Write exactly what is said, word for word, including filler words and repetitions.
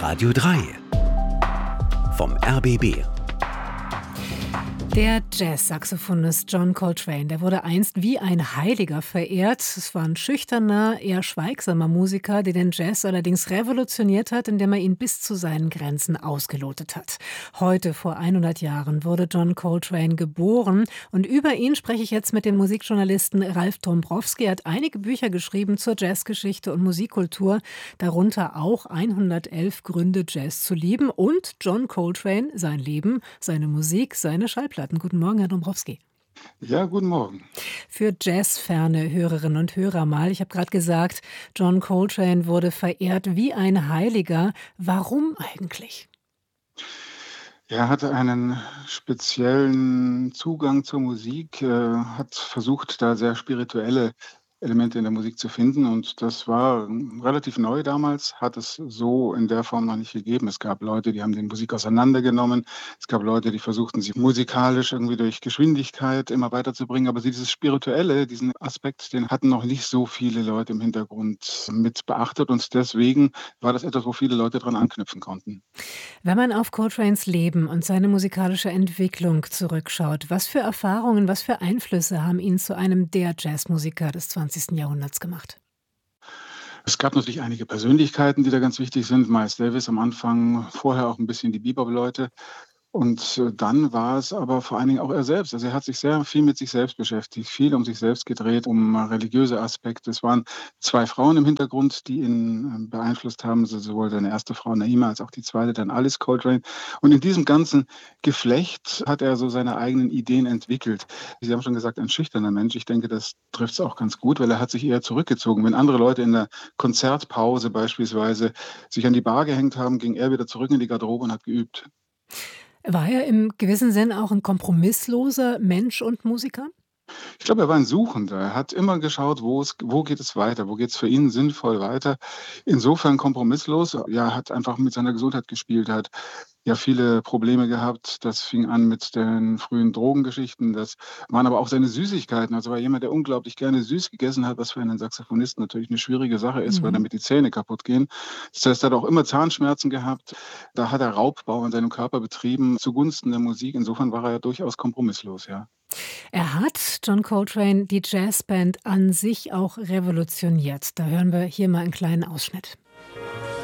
Radio drei vom R B B. Der Jazz-Saxophonist John Coltrane, der wurde einst wie ein Heiliger verehrt. Es war ein schüchterner, eher schweigsamer Musiker, der den Jazz allerdings revolutioniert hat, indem er ihn bis zu seinen Grenzen ausgelotet hat. Heute, vor hundert Jahren, wurde John Coltrane geboren. Und über ihn spreche ich jetzt mit dem Musikjournalisten Ralf Dombrowski. Er hat einige Bücher geschrieben zur Jazzgeschichte und Musikkultur, darunter auch hundertelf Gründe, Jazz zu lieben. Und John Coltrane, sein Leben, seine Musik, seine Schallplatten. Guten Morgen, Herr Dombrowski. Ja, guten Morgen. Für jazzferne Hörerinnen und Hörer mal. Ich habe gerade gesagt, John Coltrane wurde verehrt wie ein Heiliger. Warum eigentlich? Er hatte einen speziellen Zugang zur Musik, äh, hat versucht, da sehr spirituelle Elemente in der Musik zu finden. Und das war relativ neu damals, hat es so in der Form noch nicht gegeben. Es gab Leute, die haben die Musik auseinandergenommen. Es gab Leute, die versuchten, sie musikalisch irgendwie durch Geschwindigkeit immer weiterzubringen. Aber dieses Spirituelle, diesen Aspekt, den hatten noch nicht so viele Leute im Hintergrund mit beachtet. Und deswegen war das etwas, wo viele Leute dran anknüpfen konnten. Wenn man auf Coltranes Leben und seine musikalische Entwicklung zurückschaut, was für Erfahrungen, was für Einflüsse haben ihn zu einem der Jazzmusiker des zwanzigsten Jahrhunderts gemacht? Es gab natürlich einige Persönlichkeiten, die da ganz wichtig sind. Miles Davis am Anfang, vorher auch ein bisschen die Bebop-Leute. Und äh, dann war es aber vor allen Dingen auch er selbst. Also er hat sich sehr viel mit sich selbst beschäftigt, viel um sich selbst gedreht, um äh, religiöse Aspekte. Es waren zwei Frauen im Hintergrund, die ihn äh, beeinflusst haben, also sowohl seine erste Frau Naima als auch die zweite, dann Alice Coltrane. Und in diesem ganzen Geflecht hat er so seine eigenen Ideen entwickelt. Sie haben schon gesagt, ein schüchterner Mensch. Ich denke, das trifft es auch ganz gut, weil er hat sich eher zurückgezogen. Wenn andere Leute in der Konzertpause beispielsweise sich an die Bar gehängt haben, ging er wieder zurück in die Garderobe und hat geübt. War er im gewissen Sinn auch ein kompromissloser Mensch und Musiker? Ich glaube, er war ein Suchender. Er hat immer geschaut, wo es wo geht es weiter? Wo geht es für ihn sinnvoll weiter? Insofern kompromisslos. Ja, hat einfach mit seiner Gesundheit gespielt, hat ja viele Probleme gehabt. Das fing an mit den frühen Drogengeschichten. Das waren aber auch seine Süßigkeiten. Also war jemand, der unglaublich gerne süß gegessen hat, was für einen Saxophonisten natürlich eine schwierige Sache ist, weil Mhm. damit die Zähne kaputt gehen. Das heißt, er hat auch immer Zahnschmerzen gehabt. Da hat er Raubbau an seinem Körper betrieben zugunsten der Musik. Insofern war er ja durchaus kompromisslos, ja. Er hat, John Coltrane, die Jazzband an sich auch revolutioniert. Da hören wir hier mal einen kleinen Ausschnitt.